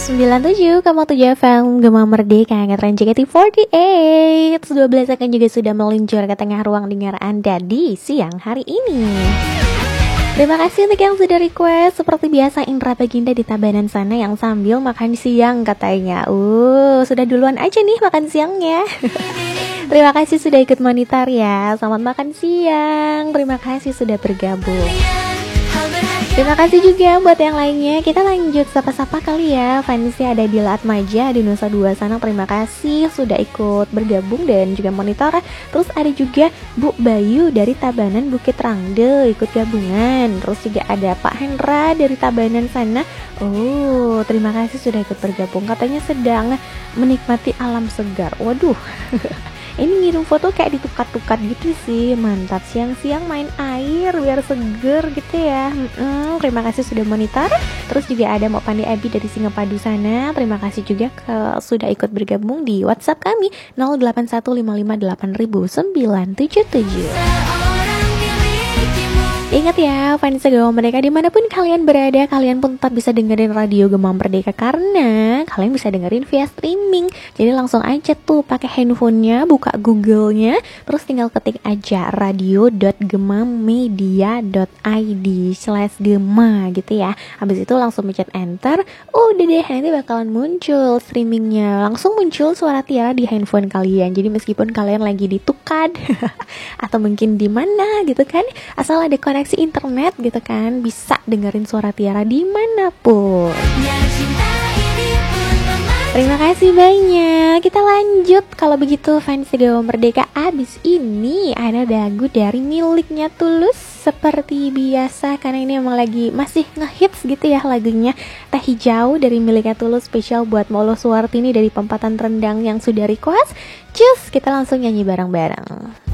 97,7 FM Gema Merdeka Ngetren JKT48 12 akan juga sudah meluncur ke tengah ruang dengar Anda di siang hari ini. Terima kasih untuk yang sudah request. Seperti biasa Indra Baginda di Tabanan sana yang sambil makan siang katanya. Sudah duluan aja nih makan siangnya. Terima kasih sudah ikut monitor ya. Selamat makan siang. Terima kasih sudah bergabung. Terima kasih juga buat yang lainnya. Kita lanjut sapa-sapa kali ya. Fancy ada di Atmaja di Nusa Dua sana. Terima kasih sudah ikut bergabung dan juga monitor. Terus ada juga Bu Bayu dari Tabanan Bukit Rangde ikut gabungan. Terus juga ada Pak Hendra dari Tabanan sana. Terima kasih sudah ikut bergabung. Katanya sedang menikmati alam segar. Waduh. Ini ngirim foto kayak ditukar-tukar gitu sih. Mantap, siang-siang main air biar seger gitu ya. Terima kasih sudah monitor. Terus juga ada Mbak Pandi Abi dari Singapadu sana. Terima kasih juga sudah ikut bergabung di WhatsApp kami 0815500977. Ingat ya, fans Gema Merdeka dimanapun kalian berada, kalian pun tetap bisa dengerin radio Gema Merdeka karena kalian bisa dengerin via streaming. Jadi langsung aja tuh pakai handphonenya, buka Google-nya, terus tinggal ketik aja radio.gemamedia.id/gema gitu ya. Habis itu langsung pencet enter, udah deh nanti bakalan muncul streamingnya, langsung muncul suara Tiara di handphone kalian. Jadi meskipun kalian lagi di Tukad atau mungkin di mana gitu kan, asal ada koneksi internet gitu kan, bisa dengerin suara Tiara dimanapun. Terima kasih banyak. Kita lanjut kalau begitu fans Gema Merdeka. Abis ini ada lagu dari miliknya Tulus seperti biasa karena ini emang lagi masih ngehits gitu ya lagunya. Teh Hijau dari miliknya Tulus spesial buat Molo Suwartini dari Pempatan Rendang yang sudah request. Cus, kita langsung nyanyi bareng-bareng.